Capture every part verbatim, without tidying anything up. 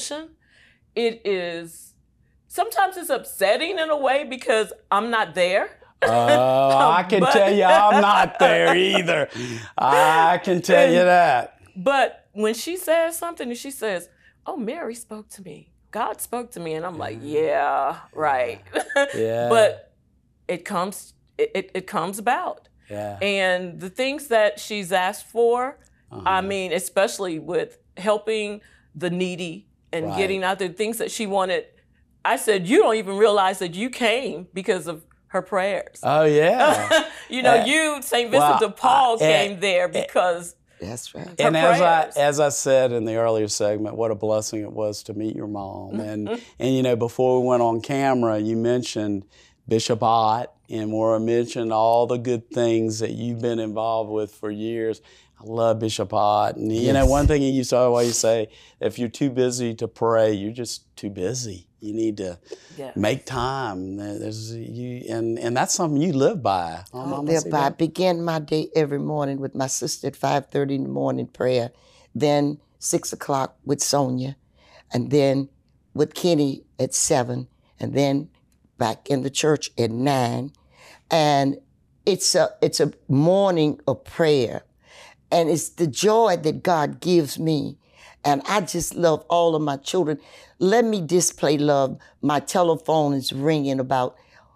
celebration, it is, sometimes it's upsetting in a way because I'm not there. Oh, I can But- tell you I'm not there either. I can tell you that. But when she says something and she says, oh, Mary spoke to me. God spoke to me. And I'm like, yeah, right. Yeah. But it comes, it, it, it comes about. Yeah. And the things that she's asked for, Uh-huh. I mean, especially with helping the needy and Right. getting out there, things that she wanted. I said, you don't even realize that you came because of her prayers. Oh, yeah. you know, Uh, you, Saint Vincent well, de Paul, I- came uh, there because That's right. her And as I prayers. as I said in the earlier segment, what a blessing it was to meet your mom. And and you know, before we went on camera, you mentioned Bishop Ott, and Maura mentioned all the good things that you've been involved with for years. I love Bishop Ott. And you know, Yes. one thing he used to always say, if you're too busy to pray, you're just too busy. You need to Yeah. make time. There's you and, and that's something you live by. Huh, I Mama live by. I Sita? begin my day every morning with my sister at five thirty in the morning prayer, then six o'clock with Sonia, and then with Kenny at seven, and then back in the church at nine. And it's a it's a morning of prayer, and it's the joy that God gives me. And I just love all of my children. Let me display love. My telephone is ringing about,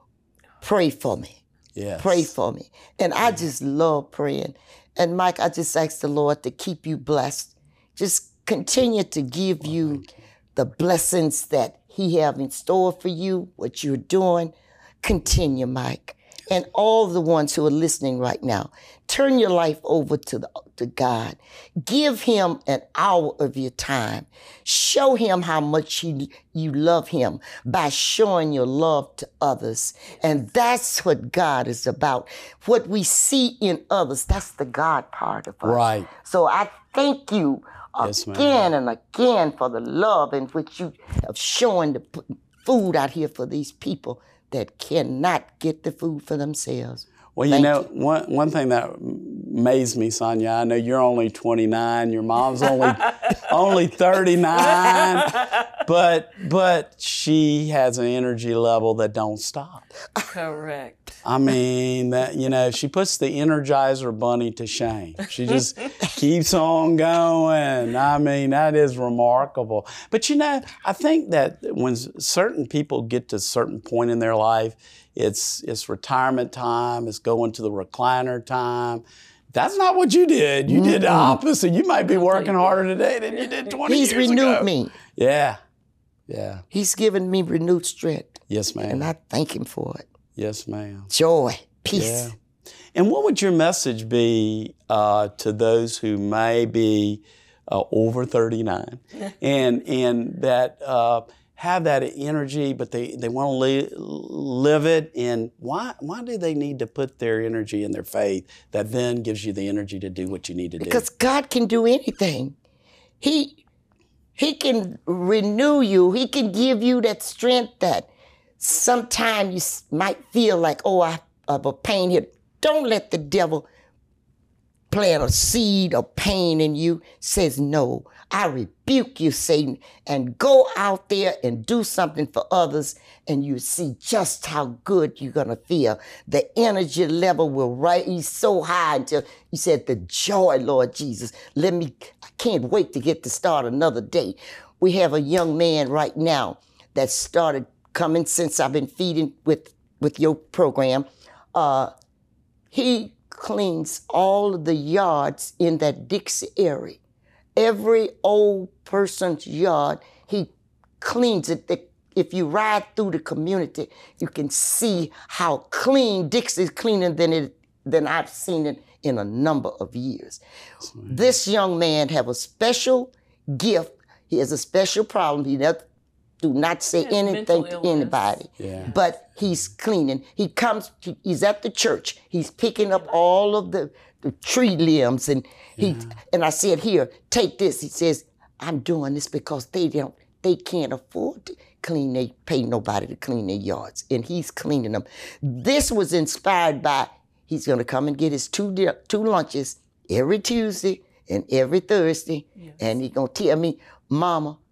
pray for me. Yes. Pray for me. And I just love praying. And Mike, I just ask the Lord to keep you blessed. Just continue to give you the blessings that He have in store for you, what you're doing. Continue, Mike. And all the ones who are listening right now, turn your life over to the, to God. Give Him an hour of your time. Show Him how much you, you love Him by showing your love to others. And that's what God is about. What we see in others, that's the God part of us. Right. So I thank you Yes, ma'am. again and again for the love in which you have shown to put food out here for these people that cannot get the food for themselves. Well, you Thank know, one one thing that amazed me, Sonia, I know you're only twenty-nine, your mom's only only thirty-nine, but but she has an energy level that don't stop. Correct. I mean, that you know, she puts the Energizer Bunny to shame. She just keeps on going. I mean, that is remarkable. But you know, I think that when certain people get to a certain point in their life, it's it's retirement time, it's going to the recliner time. That's not what you did. You did the opposite. You might be working harder today than you did twenty He's years renewed ago. me. Yeah, yeah. He's given me renewed strength. Yes, ma'am. And I thank Him for it. Yes, ma'am. Joy, peace. Yeah. And what would your message be uh, to those who may be uh, over thirty-nine and and that uh, have that energy, but they, they want to li- live it? And why why do they need to put their energy in their faith that then gives you the energy to do what you need to do? Because God can do anything. He He can renew you. He can give you that strength that sometimes you s- might feel like, oh, I have a pain here. Don't let the devil plant a seed of pain in you. Says, no, I rebuke you, Satan, and go out there and do something for others, and you see just how good you're going to feel. The energy level will rise so high until you said, the joy, Lord Jesus. Let me, I can't wait to get to start another day. We have a young man right now that started coming since I've been feeding with, with your program. Uh, he cleans all of the yards in that Dixie area. Every old person's yard, he cleans it. If you ride through the community, you can see how clean Dixie's cleaner than it than I've seen it in a number of years. Mm-hmm. This young man have a special gift. He has a special problem. He does do not say anything to anybody. Yeah. But he's cleaning. He comes. He, he's at the church. He's picking up all of the, the tree limbs, and he yeah. and I said, "Here, take this." He says, "I'm doing this because they don't. They can't afford to clean. They pay nobody to clean their yards, and he's cleaning them." This was inspired by. He's going to come and get his two two lunches every Tuesday and every Thursday, yes. and he's going to tell me, "Mama,